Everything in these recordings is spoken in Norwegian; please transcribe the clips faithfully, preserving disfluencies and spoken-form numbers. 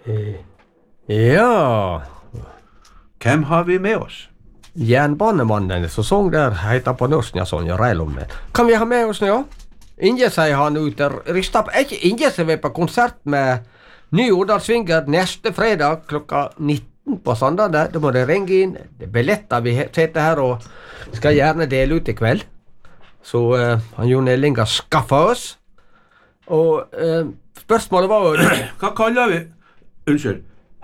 Ja, Hvem har vi med oss? Jernbanemannen som sång der heter på norsk, ja, Sonja Reilommen. Kan vi ha med oss nå? Inge, sier han ute. Rista på. Er ikke Inge som er på konsert med Ny Odal Swinger neste fredag klokka nitten på Sandane? Da må det ringe inn. Det er billetter vi sitter her og skal gjerne dele ut i kveld. Så uh, han Jon Elling har skaffet oss. Og uh, spørsmålet var jo... Hva kaller vi... Unnskyld.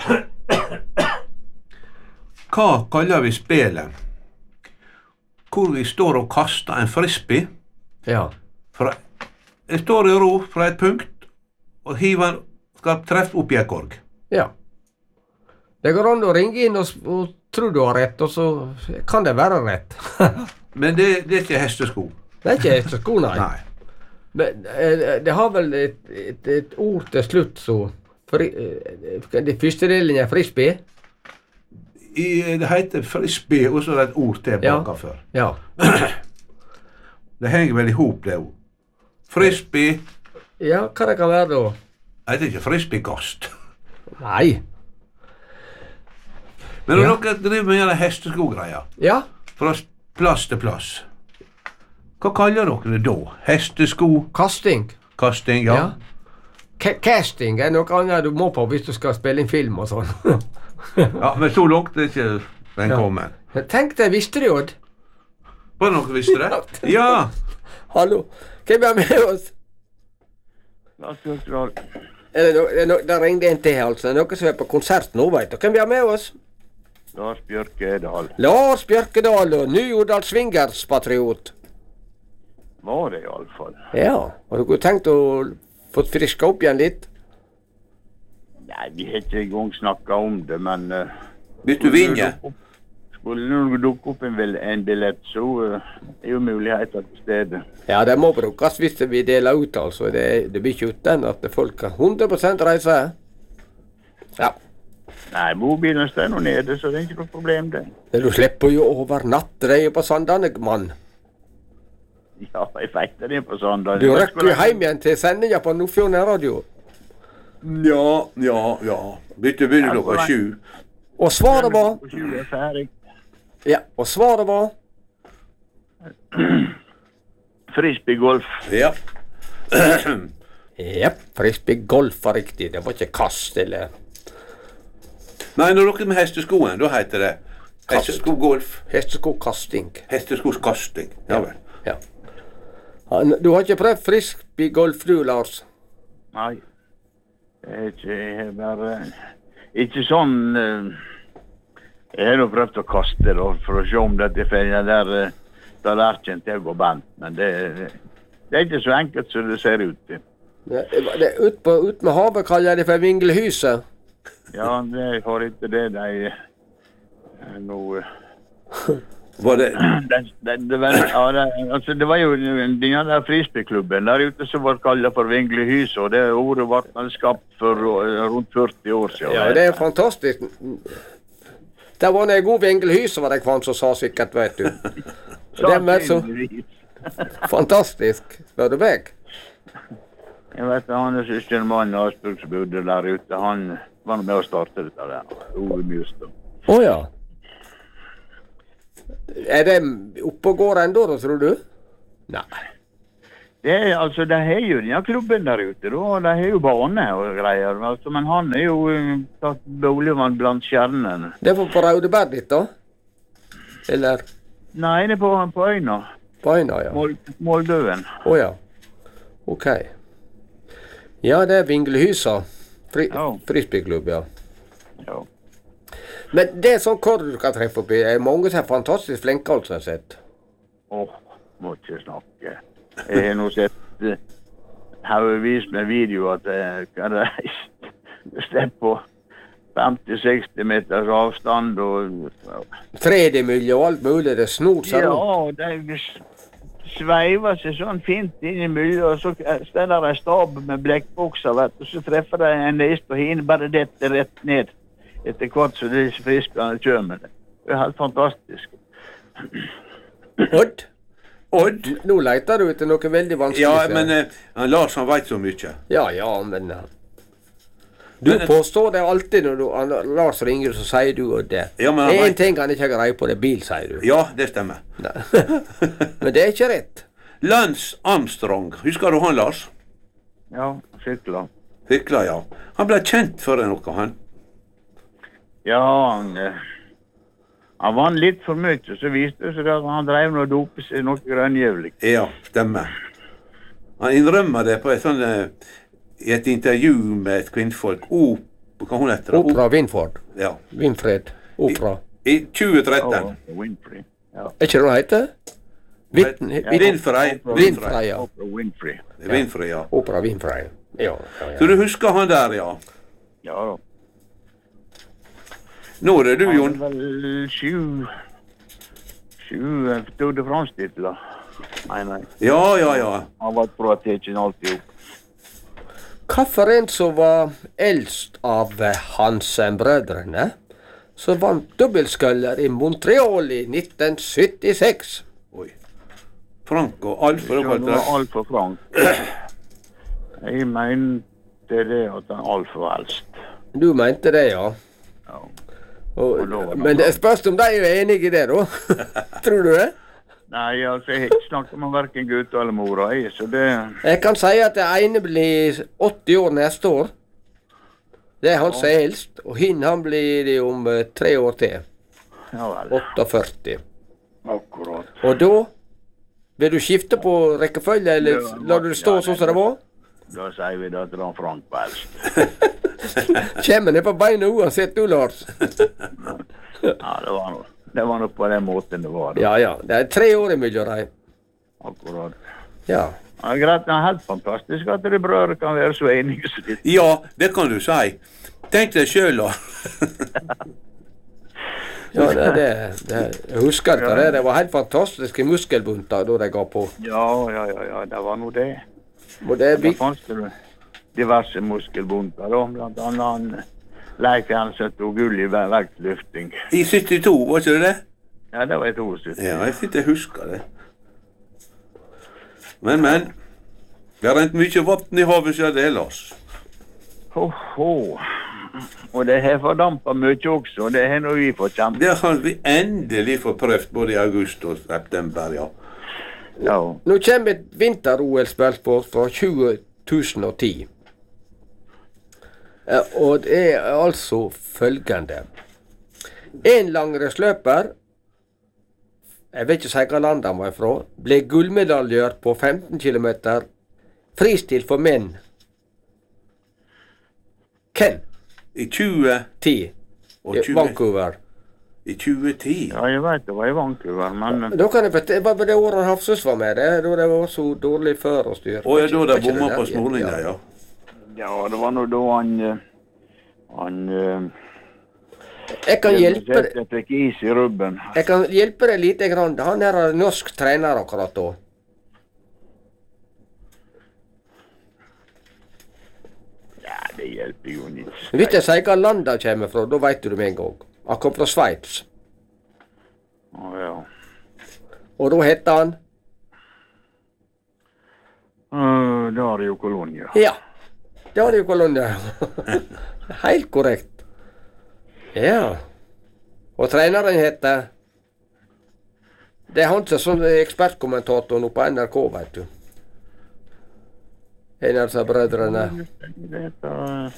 Hva kaller vi spillet? Hvor vi står og kaster en frisbee. Ja. Fra, jeg står i ro fra et punkt, og hiver skal treffe opp i et korg. Ja. Det går an å ringe inn og, og tro du har rett, og så kan det være rett. Men det, det er ikke hestesko. Det er ikke hestesko, nei. Nei. Men eh, det har vel et, et, et ord til slutt, så... Fri, eh, det første delen er frisbee. I, det heter frisbee, og så er det et ord til baka før. Ja. Det henger vel ihop, det ord. Frisbee. Ja, hva det kan være da? Det heter ikke frisbeekast. Nei. Men når Ja. dere driver med gjerne hesteskogreier, Ja, fra plass til plass, hva kaller dere det da? Hestesko, kasting. kasting, ja. Ja. Ca- casting er noe annet du må på hvis du skal spille inn film og sånn. Ja, men så langt er ikke den Ja. kommet. Tenk deg, visste du, Odd? Var det noe visste det? Ja! Hallo, hvem er med oss? Lars Bjørkedal. Er det no, er no, der ringde en til, altså. Det er noen som er på konsert nå, vet du. Hvem vi har med oss? Lars Bjørkedal. Lars Bjørkedal og Ny Odal Swingers patriot. Var det i alle fall. Ja, har du tenkt å få friska opp igjen litt? Nei, vi har ikke engang snakket om det, men... Uh, Hvis du vinner. Skulle det dukke opp en, vel, en billett, så uh, er jo muligheter til stedet. Ja, det må brukes hvis vi deler ut, altså. Det, det blir ikke uten at folk kan hundre prosent reise. Ja. Nei, mobilen står nå nede, så det er ikke noe problem, det. Men du slipper jo overnatte deg på Sandane, mann. Ja, jeg vet det er på Sandane. Du røkker jo hjem igjen til sendinga på Nordfjorden radio. Ja, ja, ja. Bytte begynner klokka sju. Og svaret var... På sju er ferdig. Ja, og svaret var... Frisbeegolf. Ja. Ja, frisbee golf var riktig. Det var ikke kast, eller... Nei, når dere med hesteskoen, da heter det hesteskogolf. Hesteskokasting. Hesteskoskasting. Ja vel. Ja. Han, du har ikke prøvd frisbee golf, du, Lars? Nei. Det er ikke, jeg har bare... Ikke sånn... Uh, jeg har nå prøvd å kaste det, for å se om dette ferie der... Uh, da er kjent jeg går band, men det, det er ikke så enkelt som det ser ut til. Det, det, ut, på, ut med havet kaller jeg det for Vinglehuset. Ja, det har ikke det, de... Uh, noe... Var det... Det, det, det, var, ja, det, altså, det var jo den der frisbeeklubben der ute som var kallet for Vinglehuset, og det ordet var skapt for uh, rundt førti år siden. Ja, det er fantastisk. Det var en god Vinglehuset, var det kvann som sa sikkert, vet du. Det er så fantastisk, spør du meg. Jeg vet, han er søstermannen Asbjørn som bodde der ute, han var med å starte dette der. Ove Mjøstad. Åja. Er det oppe og går enda, da, tror du? Nei. Det er, altså, de har jo denne klubben der ute, da, og de har jo bane og greier, altså, men han er jo uh, tatt boligmann blant stjernene. Det var på Raudeberg ditt, da? Eller? Nei, det er på, på øyna. På øyna, ja. Mål, Måldøen. Åja. Ok. Ja, det er Vinglehusa. Fri, Ja. Frisbeeklubb, ja. Ja. Men det er sånn kår du kan treffe oppi. Det er mange som er fantastisk flinke, altså, jeg har sett. Åh, må ikke snakke. Jeg har nå sett uh, haugevis med video at jeg kan reise stepp på femti til seksti meters avstand og... Fredemylje og alt mulig, det snor seg rundt. Ja, det sveiver seg sånn fint inn i mylje, og så stender en stab med blekkbokser, vet du, og så treffer de en list og hinner bare dette rett ned. Etter hvert så det er friskene kommer. Det er helt fantastisk. Odd? Odd? Nå leter du etter noe veldig vanskelig. Ja, ser jeg. men uh, han Lars han vet så mye. Ja, ja, men... uh, Du påstår det alltid når du, Lars ringer, så sier du og det. Ja, men han en vet- ting han ikke har greie på, det er bil, sier du. Ja, det stemmer. Men det er ikke rett. Lance Armstrong, husker du han, Lars? Ja, sykla. Sykla, ja. Han ble kjent for noe, han. Ja, han, eh, han vann litt for mye, så viste det seg at han drev med å dope seg noe grønnjævlig. Ja, stemmer. Han innrømmer det på et sånn, eh, i et intervju med et kvinnfolk. O, hva hun heter det? Opera Winford. Ja. Winfred. Opera. I tjue tretten. Ja, Winfrey. Ja. Er ikke det hun heter? Vitten, Ja, Vitten, Winfrey. Winfrey, ja. Oprah Winfrey. Winfrey, ja. Opera Winfrey. Ja, ja, Så ja. du husker han der, ja. Ja da. Nå er det du, Han Jon. har vel sju Sju eh, Tour de France-titler. Nei, nei. Ja, ja, ja. Han var bra til ikke alltid opp. Hvilken en som var eldst av Hansen-brødrene, som vant dobbeltskøller i Montreal i nitten syttiseks? Oi. Frank og Alf, hva Det kalte var det? altfor frank. Jeg mente det at han altfor var eldst. Du mente det, ja. Ja. Og, Og da var det men det spørs om de er enige i det, da. Tror du det? Nei, altså, jeg har ikke snakket med hverken gutt eller mora, jeg, så det... Jeg kan si at det ene blir åtti år neste år. Det er han som er eldst. Og hin han blir det om eh, tre år til. Ja vel. åttiførti. Akkurat. Og da vil du skifte på rekkefølge, eller Ja, lar du det stå ja, sånn som det var? Da sier vi det at det er Frank var eldst. Kjemmer ned på beina uansett du, Lars. Ja, det var noe. Det var noe på den måten det var. Da. Ja, ja. Det er tre år imellom dem. Akkurat. Ja. Ja, greit, det er helt fantastisk at de brødre kan være så enige som de. Ja, det kan du si. Tenk deg sjøl, da. Ja, det, det, det, jeg husker det, det. Det var helt fantastiske muskelbunter da de ga på. Ja, ja, ja, ja, det var nå det. Og det er Da vi- fanns det diverse muskelbunter, da. Blant annet han Leif Jensen tok gull i ve- vektløfting. I syttito, var ikke det det? Ja, det var et år siden. Ja, jeg synes jeg husker det. Men, men. Det har rent mye vann i havet siden det, Lars. Ho, ho. Og det har fordampa mye også, og det har nå vi fått kjempe. Det har vi endelig fått prøvd både i august og september, ja. Ja. Nå kommer et vinter-O L-spørsmål fra tjue tusen og ti. Eh, Og det er altså følgende. En langrennsløper, jeg vet ikke si hva land han var fra, ble gullmedaljør på femten kilometer fristil for menn. Hvem? I tjue Ti. og I tjue, Vancouver. i tjue ti. Ja, jeg vet det var i Vancouver, men Da kan jeg fortelle, det var det året Hafsus var med, det, da det var så dårlig før å styre. Å ja, da Var de ikke det bomma der? på snorlinga, ja. ja, det var nå da han eh, Han eh, Jeg kan hjelpe deg. Jeg fikk is i rubben. Jeg kan hjelpe deg lite grann. Han er norsk trener akkurat da. Ja, det hjelper jo ikke. Hvis jeg sier hva land han kommer fra, da vet du det med en gang. Han kom fra Sveits. Å, ja. Og da heter han Uh, Dario Colonia. Ja. Det var det jo Colonia. Helt korrekt. Ja. Og treneren heter Det er han som er ekspertkommentator nå på N R K, vet du. En av disse brødrene. Det heter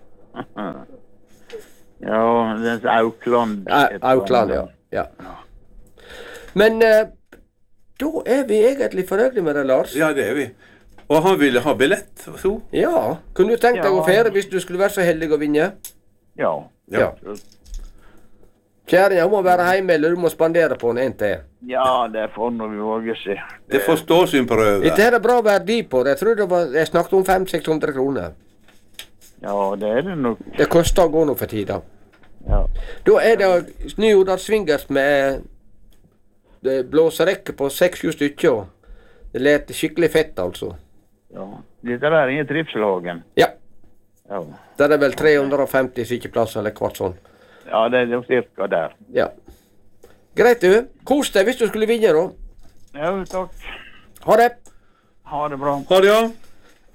Ja, det er Aukland. Ja, Aukland, ja. ja. Men eh, da er vi egentlig fornøyde med det, Lars. Ja, det er vi. Og han ville ha billett, så? Ja. Kunne du tenkt deg å Ja. feire hvis du skulle være så heldig å vinne? Ja. Ja. Kjæringa må være hjemme, eller du må spandere på en en til. Ja, det får nå vi våge seg. Det får stå sin prøve. Dette her er bra verdi på det. Jeg tror det var, jeg snakket om fem seks hundre kroner. Ja, det er det nok. Det koster å gå nå for tida. Ja. Da er det Ny-Odal Swingers med det blåserekke på seks sju stykker. Det leter skikkelig fett, altså. Ja. Dette der er ingen trivselhagen. Ja. Ja. Der er vel tre hundre og femti sitteplasser eller hvert sånn. Ja, det er jo cirka der. Ja. Greit, du. Kos deg hvis du skulle vinne, da. Ja, takk. Ha det. Ha det bra. Ha det, ja.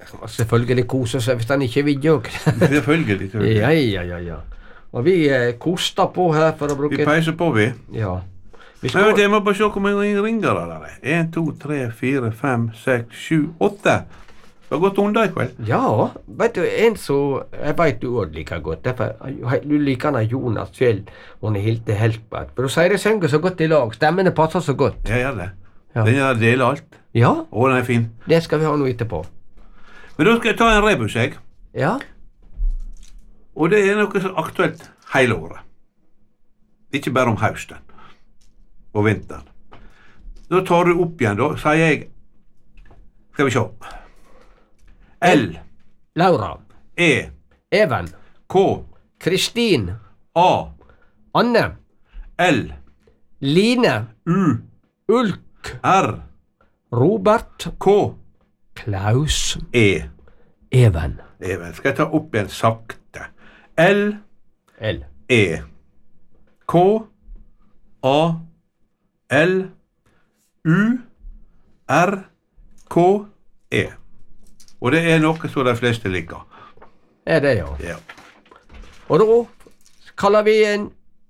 Selvfølgelig kose seg hvis han ikke vil gjøre det. Selvfølgelig. selvfølgelig. Ja, ja, ja, ja. Og vi eh, koster på her for å bruke... Vi peiser på, vi. Ja. Vi Men skal... vet du, jeg må bare se hvor mange ringer det er. En, to, tre, fire, fem, seks, sju, åtte. Det har gått under i kveld. Ja, vet du, en som jeg vet du også liker godt, derfor du liker han Jonas Fjell og Hilde Helpert. For du sier de synger så godt i lag, stemmene passer så godt. Jeg gjør det. Ja. Den gjør deler alt. Ja, Å, den er fin. det skal vi ha noe etterpå. Men da skal jeg ta en rebus, jeg. Ja, Og det er noe så aktuelt hele året. Ikke bare om høsten og vinteren. Da tar du opp igjen, da, sier jeg, skal vi se, L, Laura, E, Even, K, Kristin, A, Anne, L, Line, U, Ulk, R, Robert, K, Klaus, E. Even. Even, skal jeg ta opp igjen sakte. L, L. E, K, A, L, U, R, K, E. Og det er noe som de fleste liker. Er det, ja. Ja. Og da kaller vi en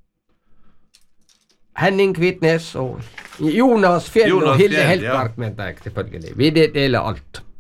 Henning Kvitnes og Jonas Fjell Jonas og Hilde Fjell, ja. Heltberg, mente jeg selvfølgelig. Vi deler alt.